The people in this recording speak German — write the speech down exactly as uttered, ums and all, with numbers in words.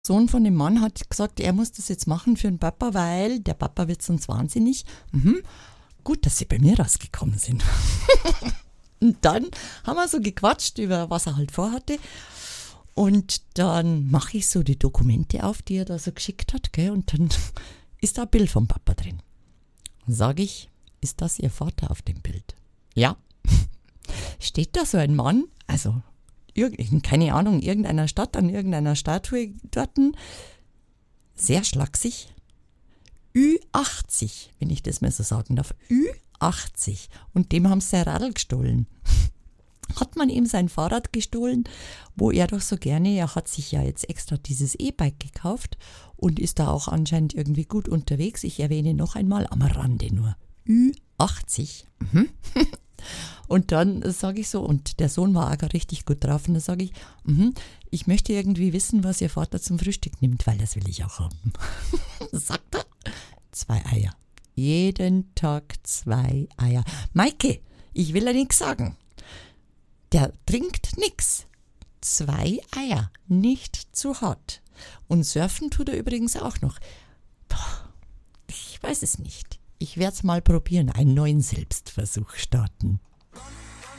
Sohn von dem Mann hat gesagt, er muss das jetzt machen für den Papa, weil der Papa wird sonst wahnsinnig. Mhm. Gut, dass sie bei mir rausgekommen sind. Und dann haben wir so gequatscht über was er halt vorhatte. Und dann mache ich so die Dokumente auf, die er da so geschickt hat, gell? Und dann ist da ein Bild vom Papa drin. Dann sage ich, ist das Ihr Vater auf dem Bild? Ja. Steht da so ein Mann, also irgend, keine Ahnung, irgendeiner Stadt, an irgendeiner Statue dort, sehr schlaksig, Ü achtzig, wenn ich das mal so sagen darf, Ü achtzig. Und dem haben sie sein Radl gestohlen. Hat man ihm sein Fahrrad gestohlen, wo er doch so gerne, er hat sich ja jetzt extra dieses E-Bike gekauft und ist da auch anscheinend irgendwie gut unterwegs. Ich erwähne noch einmal am Rande nur, Ü achtzig. Mhm. Und dann sage ich so, und der Sohn war auch richtig gut drauf, und dann sage ich, mhm, ich möchte irgendwie wissen, was Ihr Vater zum Frühstück nimmt, weil das will ich auch haben. Sagt er, zwei Eier. Jeden Tag zwei Eier. Maike, ich will ja nichts sagen. Der trinkt nix. Zwei Eier, nicht zu hart. Und surfen tut er übrigens auch noch. Boah, ich weiß es nicht. Ich werde es mal probieren, einen neuen Selbstversuch starten.